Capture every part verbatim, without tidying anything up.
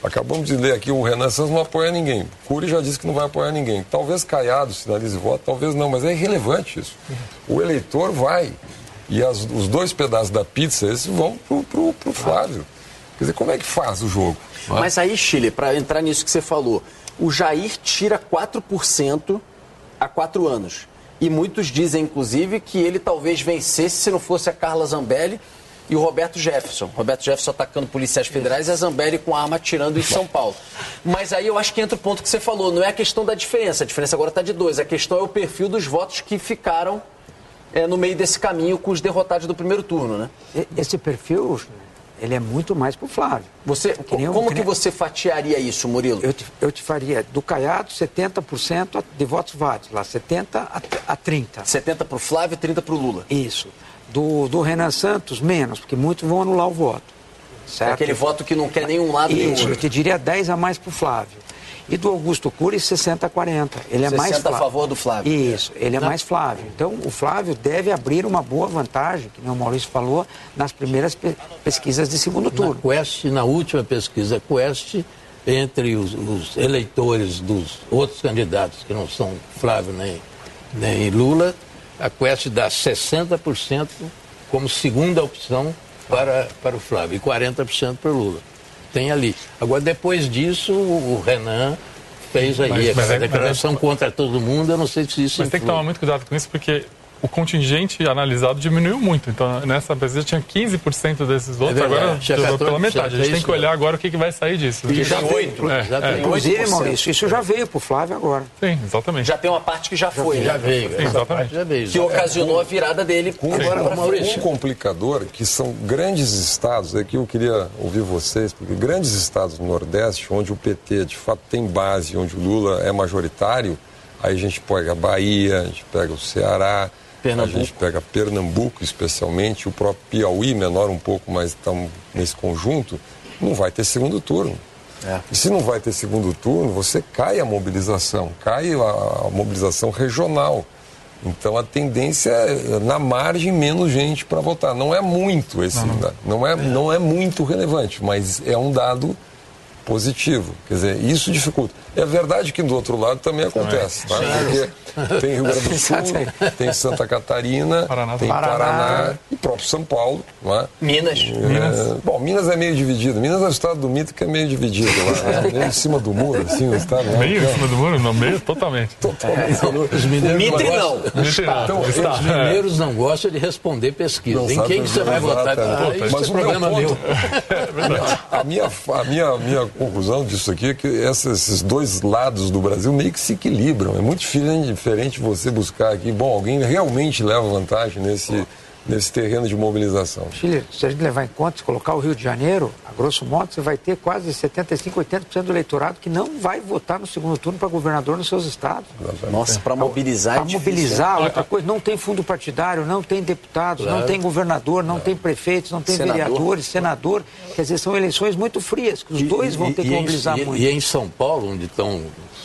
Acabamos de ler aqui, o Renan Santos não apoia ninguém. Cury já disse que não vai apoiar ninguém. Talvez Caiado sinalize voto, talvez não, mas é irrelevante isso. O eleitor vai. E as, os dois pedaços da pizza, esses vão pro, pro, pro Flávio. Quer dizer, como é que faz o jogo? Mas aí, Chile, para entrar nisso que você falou, o Jair tira quatro por cento há quatro anos. E muitos dizem, inclusive, que ele talvez vencesse se não fosse a Carla Zambelli e o Roberto Jefferson. Roberto Jefferson atacando policiais federais e a Zambelli com a arma atirando em São Paulo. Mas aí eu acho que entra o ponto que você falou. Não é a questão da diferença. A diferença agora está de dois. A questão é o perfil dos votos que ficaram é, no meio desse caminho com os derrotados do primeiro turno, né? Esse perfil, ele é muito mais pro Flávio. Você, que nem, como que, nem... que você fatiaria isso, Murilo? Eu te, eu te faria, do Caiado, setenta por cento de votos válidos, lá, setenta a trinta. setenta pro Flávio e trinta pro Lula. Isso. Do, do Renan Santos, menos, porque muitos vão anular o voto. Certo? É aquele voto que não quer nenhum lado nem outro. Eu te diria dez a mais para o Flávio. E do Augusto Cury, sessenta a quarenta. Ele é mais Flávio. sessenta a favor do Flávio. Isso, ele é não. mais Flávio. Então, o Flávio deve abrir uma boa vantagem, que nem o Maurício falou, nas primeiras pe pesquisas de segundo turno. Na Quest, na última pesquisa Quest, entre os, os eleitores dos outros candidatos, que não são Flávio nem, nem Lula, a Quest dá sessenta por cento como segunda opção para, para o Flávio e quarenta por cento para o Lula. Tem ali. Agora, depois disso, o Renan fez aí mas, mas a é, declaração mas é, contra todo mundo. Eu não sei se isso Mas influi. Tem que tomar muito cuidado com isso, porque o contingente analisado diminuiu muito. Então, nessa pesquisa tinha quinze por cento desses votos, é agora já pela metade. A gente tem que olhar agora o que, que vai sair disso. E já oito. É, já é. tem Inclusive, Maurício, isso já veio para o Flávio agora. Sim, exatamente. Já tem uma parte que já, já foi. Já né? veio. Sim, exatamente. Já veio. Que ocasionou a virada dele Com, agora para Maurício. Um complicador, que são grandes estados, aqui eu queria ouvir vocês, porque grandes estados do Nordeste, onde o P T de fato tem base, onde o Lula é majoritário, aí a gente pega a Bahia, a gente pega o Ceará, Pernambuco. A gente pega Pernambuco, especialmente, o próprio Piauí, menor um pouco, mas estamos nesse conjunto, não vai ter segundo turno. É. E se não vai ter segundo turno, você cai a mobilização, cai a, a mobilização regional. Então a tendência é, na margem, menos gente para votar. Não é muito esse, não, não. Não, é, não é muito relevante, mas é um dado positivo. Quer dizer, isso dificulta. É verdade que do outro lado também acontece, tá? Porque tem Rio Grande do Sul, tem Santa Catarina, Paraná, tem Paraná, Paraná e próprio São Paulo, não é? Minas. É, Minas. Bom, Minas é meio dividido. Minas é o estado do mito que é meio dividido lá, é meio em cima do muro, assim, o estado. Meio em cima do muro? Não, meio totalmente. Totalmente. É, os mineiros Mitre não. não. Está, então, está. Os mineiros não gostam de responder pesquisa. Não em quem que você vai votar? Ah, isso mas é o problema meu ponto, meu. A minha, a minha, a minha conclusão disso aqui é que esses dois lados do Brasil meio que se equilibram. É muito diferente você buscar aqui, bom, alguém realmente leva vantagem nesse, nesse terreno de mobilização. Chile, se a gente levar em conta, se colocar o Rio de Janeiro, a grosso modo, você vai ter quase setenta e cinco, oitenta por cento do eleitorado que não vai votar no segundo turno para governador nos seus estados. Nossa, para mobilizar Para é mobilizar, difícil. outra coisa, não tem fundo partidário, não tem deputados, claro. Não tem governador, não, não tem prefeitos, não tem senador. Vereadores, senador. Quer dizer, são eleições muito frias, que os e, dois vão ter e, que mobilizar e, muito. E em São Paulo, onde estão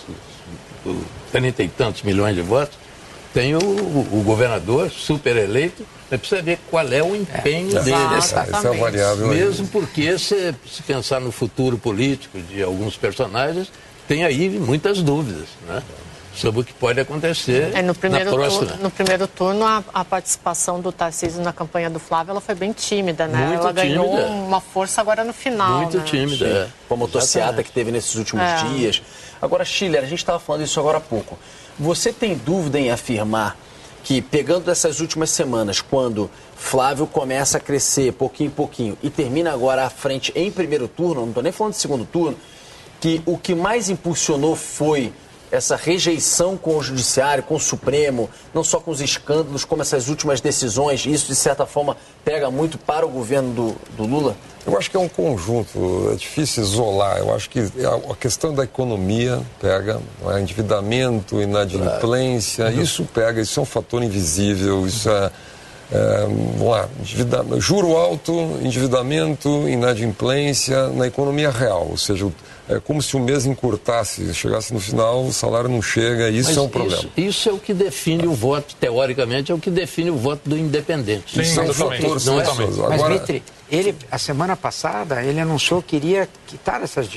trinta e tantos milhões de votos, tem o, o governador super eleito, mas precisa ver qual é o empenho é, dele. Essa, essa é a variável. Mesmo aí. Porque, se, se pensar no futuro político de alguns personagens, tem aí muitas dúvidas, né? Sobre o que pode acontecer é, no primeiro na próxima. Turno, no primeiro turno, a, a participação do Tarcísio na campanha do Flávio ela foi bem tímida, né? Muito ela ganhou tímida. uma força agora no final. Muito né? tímida. É. Com a motociata que teve nesses últimos é. dias. Agora, Chile, a gente estava falando isso agora há pouco. Você tem dúvida em afirmar que, pegando dessas últimas semanas, quando Flávio começa a crescer pouquinho em pouquinho e termina agora à frente em primeiro turno, não estou nem falando de segundo turno, que o que mais impulsionou foi essa rejeição com o Judiciário, com o Supremo, não só com os escândalos, como essas últimas decisões, isso, de certa forma, pega muito para o governo do, do Lula? Eu acho que é um conjunto, é difícil isolar. Eu acho que a questão da economia pega, não é? Endividamento, inadimplência, claro. Isso pega, isso é um fator invisível, isso é... É, vamos lá, juro alto, endividamento, inadimplência na economia real, ou seja, é como se o mês encurtasse, chegasse no final, o salário não chega, isso Mas é um problema. Isso, isso é o que define o voto, teoricamente, é o que define o voto do independente. Sim, isso é um fator, não é? Mas, Agora... Mitri, ele, a semana passada, ele anunciou que iria quitar essas